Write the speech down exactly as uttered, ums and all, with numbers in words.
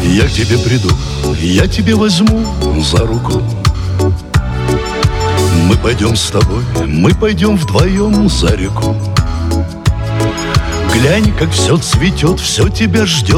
Я к тебе приду, я тебе возьму за руку. Мы пойдем с тобой, мы пойдем вдвоем за реку. Глянь, как все цветет, все тебя ждет.